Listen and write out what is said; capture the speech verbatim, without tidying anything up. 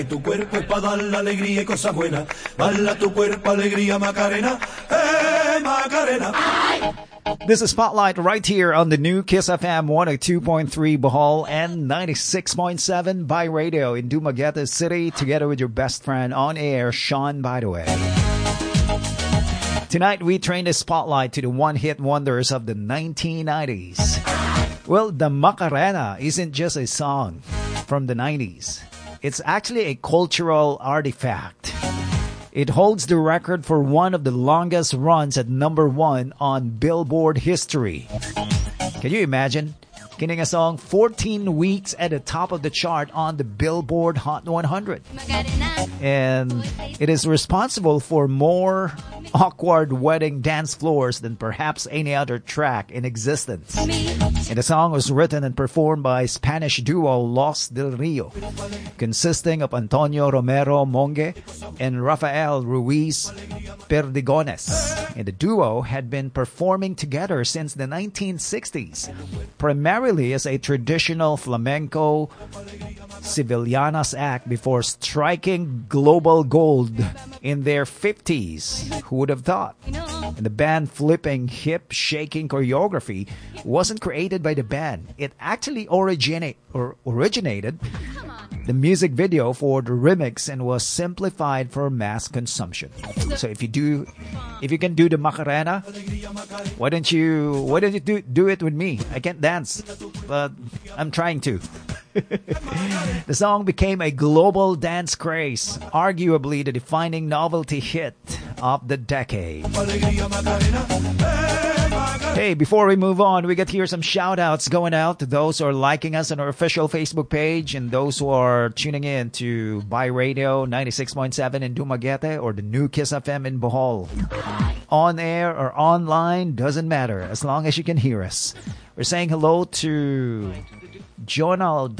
Tu cuerpo es para dar la alegría y cosas buenas. Bala tu cuerpo, alegría, Macarena. Hey, Macarena. This is Spotlight right here on the new Kiss F M one oh two point three Bohol and ninety-six point seven by radio in Dumaguete City, together with your best friend on air, Sean, by the way. Tonight, we train the spotlight to the one-hit wonders of the nineteen nineties. Well, the Macarena isn't just a song from the nineties. It's actually a cultural artifact. It holds the record for one of the longest runs at number one on Billboard history. Can you imagine? Getting a song fourteen weeks at the top of the chart on the Billboard Hot one hundred. And it is responsible for more awkward wedding dance floors than perhaps any other track in existence. And the song was written and performed by Spanish duo Los Del Rio, consisting of Antonio Romero Monge and Rafael Ruiz Perdigones. And the duo had been performing together since the nineteen sixties, primarily as a traditional flamenco Sevillanas act before striking global gold in their fifties. Who would have thought? And the band flipping, hip-shaking choreography wasn't created by the band. It actually originate, or originated the music video for the remix and was simplified for mass consumption. So if you do, if you can do the Macarena, why don't you, why don't you do, do it with me? I can't dance, but I'm trying to. The song became a global dance craze, arguably the defining novelty hit of the decade. Hey, before we move on, we get here some shout-outs going out to those who are liking us on our official Facebook page and those who are tuning in to By Radio ninety-six point seven in Dumaguete or the new Kiss F M in Bohol. On air or online, doesn't matter, as long as you can hear us. We're saying hello to Jonal